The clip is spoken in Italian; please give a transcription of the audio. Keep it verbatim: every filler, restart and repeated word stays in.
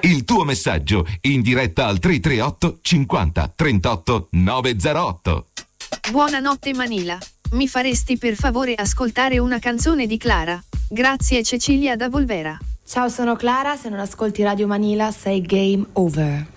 Il tuo messaggio in diretta al tre tre otto cinquanta trentotto novecentootto. Buonanotte Manila. Mi faresti per favore ascoltare una canzone di Clara? Grazie Cecilia da Volvera. Ciao, sono Clara, se non ascolti Radio Manila sei game over.